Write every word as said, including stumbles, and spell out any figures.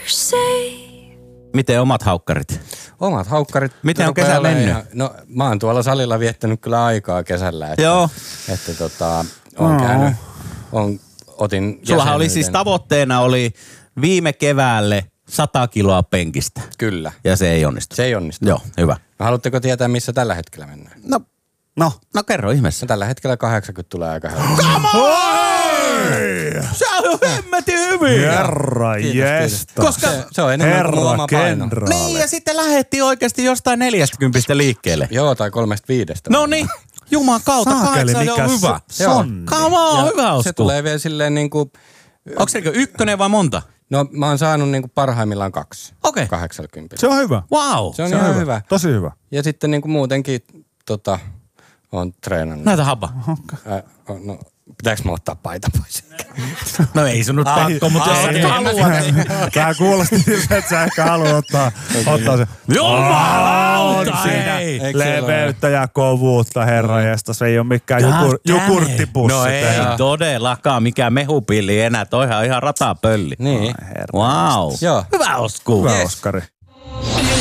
Miten omat haukkarit? Omat haukkarit. Miten on kesä mennyt? Ihan, no mä oon tuolla salilla viettänyt kyllä aikaa kesällä. Että, Joo. Että tota, on no. käynyt, on, otin Sullahan oli siis tavoitteena oli viime keväälle sata kiloa penkistä. Kyllä. Ja se ei onnistu. Se ei onnistu. Joo, hyvä. No, haluatteko tietää, missä tällä hetkellä mennään? No, no, no kerro ihmeessä. No, tällä hetkellä kahdeksankymmentä tulee aika helposti. Come on! Se on hemmetin hyvin! Herra jesta. Koska se, se on enemmän kuin mun oma paino. Niin, ja sitten lähdettiin oikeasti jostain neljästäkympistä liikkeelle. Joo, tai kolmesta viidestä. No niin, Juman kautta, Saakeli, kahdeksan on hyvä. Sonni. Come on, ja hyvä osku. Se tulee vielä silleen niinku... Onko se ykkönen vai monta? No mä oon saanut niinku parhaimmillaan kaksi. Okei. Okay. kahdeksankymmentä. Se on hyvä. Wow. Se on Se ihan on hyvä. hyvä. Tosi hyvä. Ja sitten niinku muutenkin tota, oon treenannut. Näytä habba. Äh, no, pitääkö mä ottaa paita pois? No ei sun nyt pakko, mutta jos sä haluat. Tää kuulosti siltä, että sä ehkä haluat ottaa, ottaa se. Jumalauta, on siinä ei. leveyttä ja kovuutta, herra jesta. Se ei ole mikään jukur, jukurttipussi. No ei tehdä. todellakaan mikään mehupilli enää. Toihan on ihan ratapölli. Niin. Wow. Joo. Hyvä osku. Hyvä Yes. Oskari.